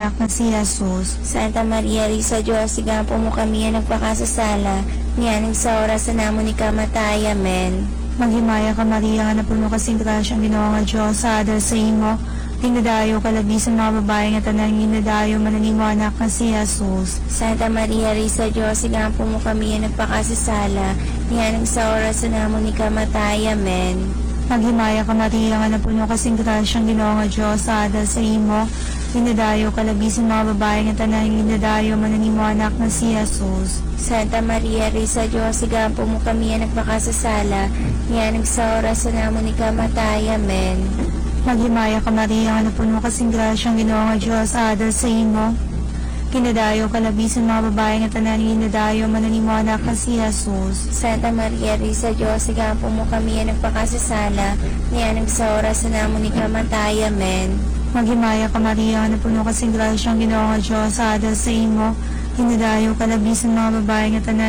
anak na si Jesus. Santa Maria, Risa Diyos, sigampo mo kami ang nagpakasasala, niyaning sa oras na namo ni kamatay. Amen. Maghimaya ka Maria, nga napuno kasing grasya ang Ginoo nga Diyos, sa adal sa imo, tinadayo kalabisan mga babae nga tanan ginadayo mananimo anak na si Jesus. Santa Maria, Risa Diyos, sigampo mo kami ang nagpakasasala, niyaning sa oras na namo ni kamatay. Amen. Maghimaya ka Maria, nga napuno kasing grasya ang Ginoo nga Diyos, sa adal sa imo, tinadayo kalabisan mga babae nga tanan ginadayo mananimo anak na si Jesus. Santa Maria, Risa Diyos, sigampo mo kami ang nagpakasasala, niyaning sa oras na namo ni kamatay. Amen. Maghimaya ka Maria, nga napuno kasing grasya ang Ginoo nga Diyos, sa adal sa imo, kinadayo kalabisan mga babae nga tanan ginadayo mananimo anak na si Jesus. Santa Maria, Risa Diyos, sigampo mo kami ang nagpakasasala, niyaning sa oras na namo ni kamatay. Amen. Maghimaya ka Maria, nga napuno kasing grasya ang Ginoo nga Diyos, sa adal sa imo, kinadayo kalabisan mga babae nga tanan